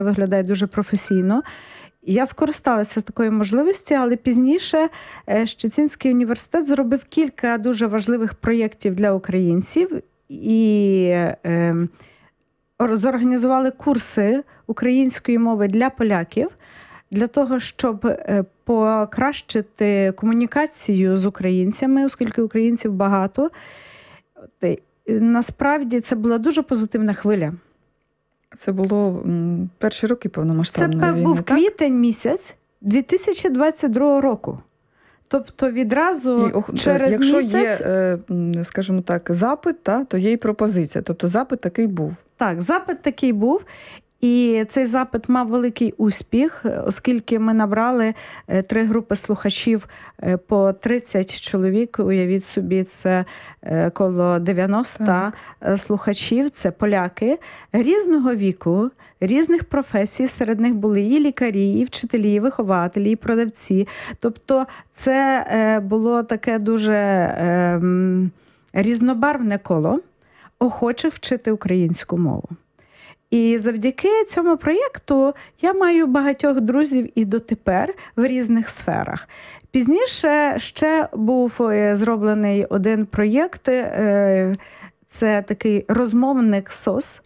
виглядає дуже професійно. Я скористалася такою можливістю, але пізніше Щецинський університет зробив кілька дуже важливих проєктів для українців і зорганізували курси української мови для поляків, для того, щоб покращити комунікацію з українцями, оскільки українців багато. Насправді це була дуже позитивна хвиля. Це було перші роки повномасштабної війни, Це був квітень місяць 2022 року. Тобто відразу через місяць... Якщо є, скажімо так, запит, то є і пропозиція. Тобто запит такий був. Так, запит такий був. І цей запит мав великий успіх, оскільки ми набрали 3 групи слухачів по 30 чоловік. Уявіть собі, це коло 90 слухачів, це поляки різного віку, різних професій. Серед них були і лікарі, і вчителі, і вихователі, і продавці. Тобто це було таке дуже різнобарвне коло охочих вчити українську мову. І завдяки цьому проєкту я маю багатьох друзів і дотепер в різних сферах. Пізніше ще був зроблений один проєкт, це такий розмовник СОС,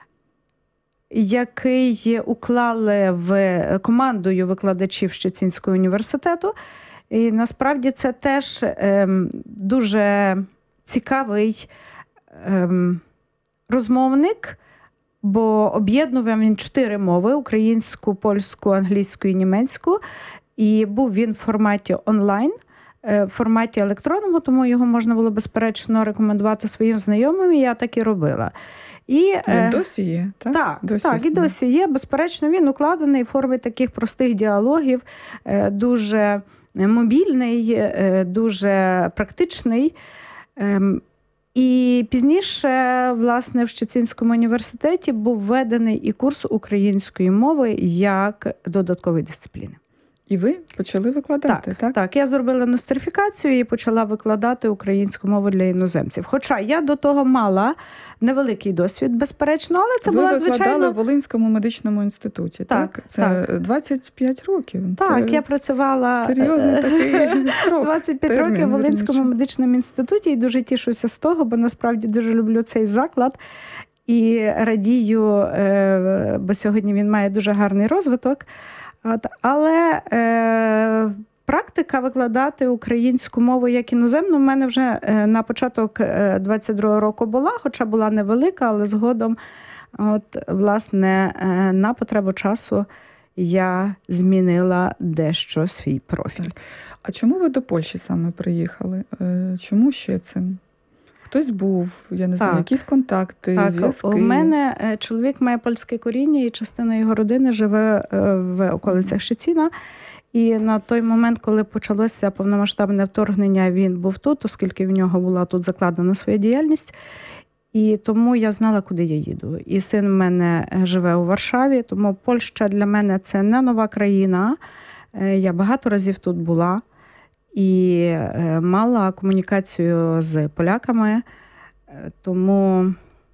який уклали в командою викладачів Щецинського університету. І насправді це теж дуже цікавий розмовник, бо об'єднував він 4 мови – українську, польську, англійську і німецьку. І був він в форматі онлайн, в форматі електронному, тому його можна було, безперечно, рекомендувати своїм знайомим, і я так і робила. І досі є, так? Так, і досі є. Безперечно, він укладений в формі таких простих діалогів, дуже мобільний, дуже практичний. І пізніше, власне, в Щецинському університеті був введений і курс української мови як додаткової дисципліни. І ви почали викладати, так? Так, я зробила нострифікацію і почала викладати українську мову для іноземців. Хоча я до того мала невеликий досвід, безперечно, але це була, звичайно... Ви викладали в Волинському медичному інституті, так? Це 25 років. Так, я працювала серйозний такий срок. 25 років в Волинському медичному інституті і дуже тішуся з того, бо насправді дуже люблю цей заклад. І радію, бо сьогодні він має дуже гарний розвиток. Але практика викладати українську мову як іноземну в мене вже на початок 22-го року була, хоча була невелика, але згодом, власне, на потребу часу я змінила дещо свій профіль. Так. А чому ви до Польщі саме приїхали? Чому ще це? Хтось був, я не знаю, якісь контакти, зв'язки? У мене чоловік має польське коріння, і частина його родини живе в околицях Щецина. І на той момент, коли почалося повномасштабне вторгнення, він був тут, оскільки в нього була тут закладена своя діяльність. І тому я знала, куди я їду. І син в мене живе у Варшаві, тому Польща для мене – це не нова країна. Я багато разів тут була. І мала комунікацію з поляками, тому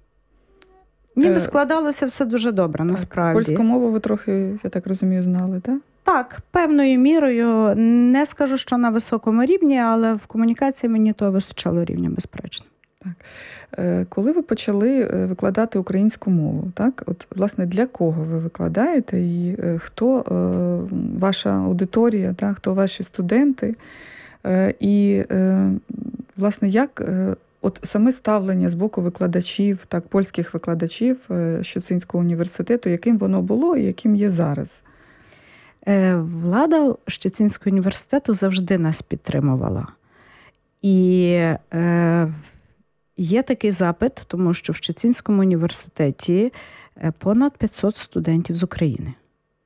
ніби складалося все дуже добре, насправді. Польську мову ви трохи, я так розумію, знали, так? Так, певною мірою. Не скажу, що на високому рівні, але в комунікації мені того вистачало рівня, безперечно. Так. Коли ви почали викладати українську мову, так? От, власне, для кого ви викладаєте і хто ваша аудиторія, так? Хто ваші студенти? І, власне, як от саме ставлення з боку викладачів, так, польських викладачів Щецинського університету, яким воно було і яким є зараз? Влада Щецинського університету завжди нас підтримувала. І є такий запит, тому що в Щецинському університеті понад 500 студентів з України.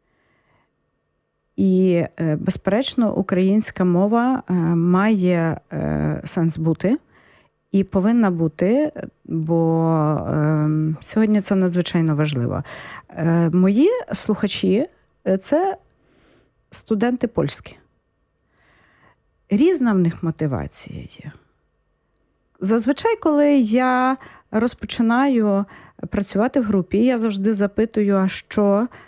І, безперечно, українська мова має сенс бути і повинна бути, бо сьогодні це надзвичайно важливо. Мої слухачі – це студенти польські. Різна в них мотивація є. Зазвичай, коли я розпочинаю працювати в групі, я завжди запитую, а що